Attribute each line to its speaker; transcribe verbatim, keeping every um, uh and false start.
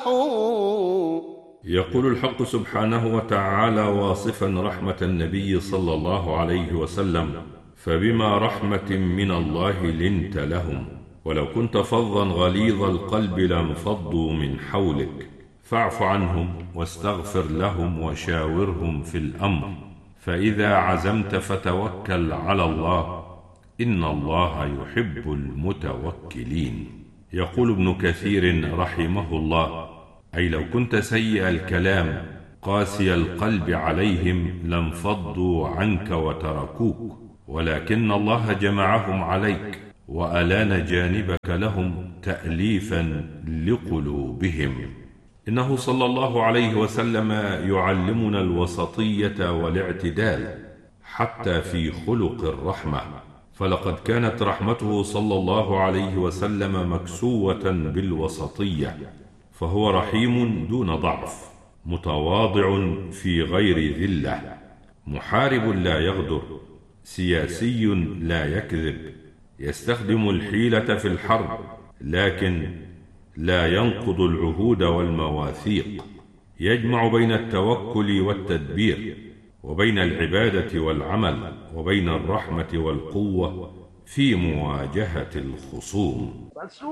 Speaker 1: يقول الحق سبحانه وتعالى واصفا رحمة النبي صلى الله عليه وسلم: فبما رحمة من الله لنت لهم ولو كنت فظا غليظ القلب لانفضوا من حولك فاعف عنهم واستغفر لهم وشاورهم في الأمر فإذا عزمت فتوكل على الله إن الله يحب المتوكلين. يقول ابن كثير رحمه الله: أي لو كنت سيء الكلام قاسي القلب عليهم لانفضوا عنك وتركوك، ولكن الله جمعهم عليك وألان جانبك لهم تأليفا لقلوبهم. إنه صلى الله عليه وسلم يعلمنا الوسطية والاعتدال حتى في خلق الرحمة، فلقد كانت رحمته صلى الله عليه وسلم مكسوة بالوسطية، فهو رحيم دون ضعف، متواضع في غير ذلة، محارب لا يغدر، سياسي لا يكذب، يستخدم الحيلة في الحرب لكن لا ينقض العهود والمواثيق، يجمع بين التوكل والتدبير وبين العبادة والعمل وبين الرحمة والقوة في مواجهة الخصوم.